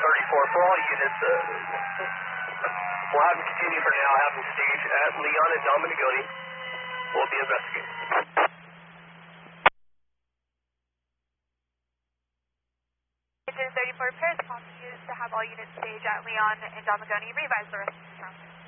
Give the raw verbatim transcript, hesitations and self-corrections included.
thirty-four, for all units, uh, we'll have them continue for now, have them stage at Leon and Dominigoni. We'll be investigating. thirty-four, Paris continues to have all units stage at Leon and Dominigoni. Revise the rest of the count.